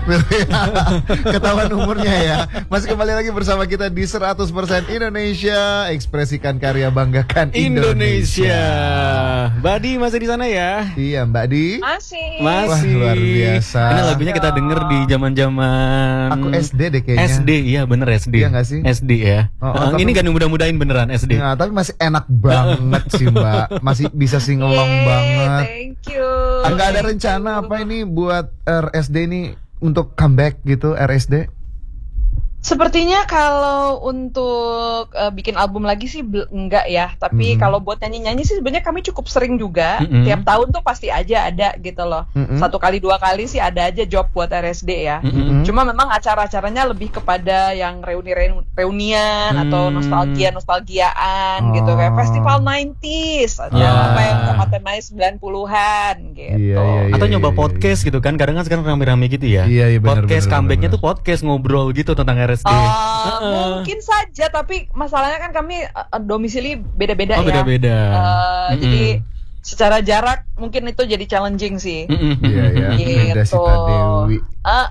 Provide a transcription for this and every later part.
Ketahuan umurnya ya. Masih kembali lagi bersama kita di 100% Indonesia. Ekspresikan karya, banggakan Indonesia. Mbak Di masih di sana ya? Iya, Mbak Di. Masih. Wah, luar biasa. Ini lagunya kita denger di zaman-zaman Aku SD deh kayaknya. SD, iya bener SD. Iya nggak sih? SD ya. Tapi ini gak mudah-mudahin beneran SD. Nah, tapi masih enak banget sih, Mbak. Masih bisa singelong banget. Thank you. Enggak ada rencana apa ini buat RSD ini untuk comeback gitu, RSD? Sepertinya kalau untuk bikin album lagi sih enggak ya. Tapi kalau buat nyanyi-nyanyi sih sebenarnya kami cukup sering juga. Tiap tahun tuh pasti aja ada gitu loh. 1 kali 2 kali sih ada aja job buat RSD ya. Cuma memang acara-acaranya lebih kepada yang reunian atau nostalgiaan gitu. Kayak festival 90s atau apa yang temanya 90-an gitu. Iya, atau nyoba podcast gitu kan. Kadang kan sekarang rame-rame gitu ya. Iya, bener, podcast comebacknya bener. tuh podcast ngobrol gitu tentang RSD. Mungkin saja, tapi masalahnya kan kami domisili beda-beda ya. Beda-beda. Jadi secara jarak mungkin itu jadi challenging sih. Iya. Gitu. Ada Sita Dewi.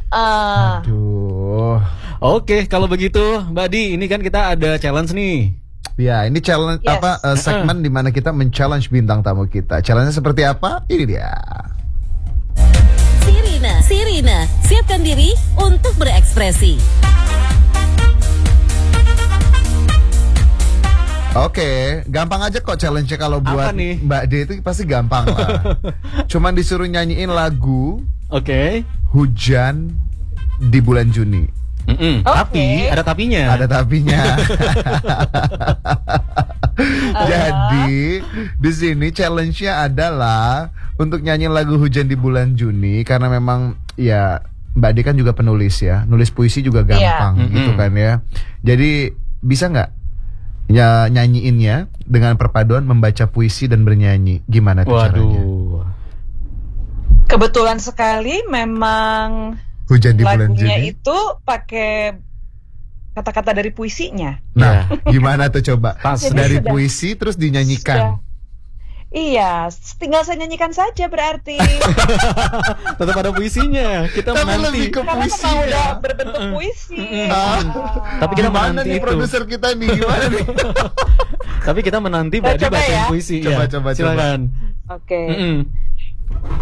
Aduh. Oke, kalau begitu Mbak Di, ini kan kita ada challenge nih. Ya, ini challenge Yes. segmen di mana kita men-challenge bintang tamu kita. Challenge-nya seperti apa? Ini dia. Sirina, siapkan diri untuk berekspresi. Oke, gampang aja kok challenge-nya kalau buat nih? Mbak D itu pasti gampang lah. Cuman disuruh nyanyiin lagu Oke. Hujan di bulan Juni. Tapi ada tapinya. Ada tapinya. Jadi di sini challenge-nya adalah untuk nyanyiin lagu Hujan di bulan Juni, karena memang ya Mbak D kan juga penulis ya, nulis puisi juga gampang gitu kan ya. Jadi bisa nggak ya nyanyiinnya dengan perpaduan membaca puisi dan bernyanyi? Gimana tuh caranya? Kebetulan sekali memang Hujan di bulan lagunya Juni itu pakai kata-kata dari puisinya. Nah, gimana tuh coba? Jadi Dari sudah- puisi terus dinyanyikan. Iya, tinggal saya nyanyikan saja berarti. Tetap ada puisinya. Kita Tapi menanti. lebih ke Karena memang puisinya. udah berbentuk puisi. Tapi kita Gimana menanti nih itu. produser kita nih? Gimana nih? Tapi kita menanti Mbak Di Coba bacain ya. puisi. Coba. Silakan. Oke.